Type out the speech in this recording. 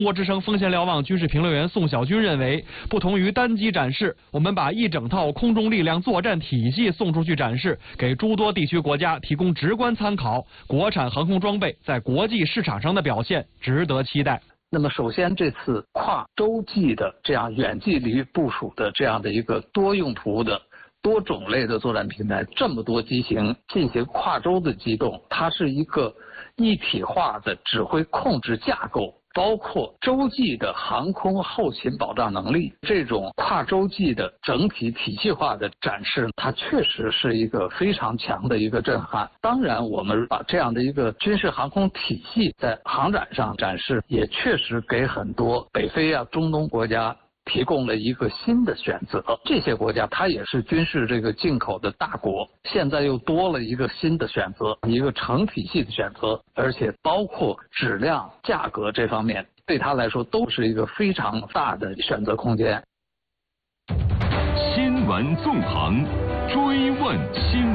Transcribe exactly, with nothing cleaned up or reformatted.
沃之声风险瞭望军事评论员宋小军认为，不同于单机展示，我们把一整套空中力量作战体系送出去展示，给诸多地区国家提供直观参考。国产航空装备在国际市场上的表现值得期待。 那么，首先这次跨洲际的这样远距离部署的这样的一个多用途的、多种类的作战平台，这么多机型进行跨洲的机动，它是一个一体化的指挥控制架构，包括洲际的航空后勤保障能力，这种跨洲际的整体体系化的展示，它确实是一个非常强的一个震撼。当然，我们把这样的一个军事航空体系在航展上展示，也确实给很多北非啊、中东国家提供了一个新的选择。这些国家它也是军事这个进口的大国，现在又多了一个新的选择，一个成体系的选择，而且包括质量、价格这方面，对它来说都是一个非常大的选择空间。 新闻纵横，追问新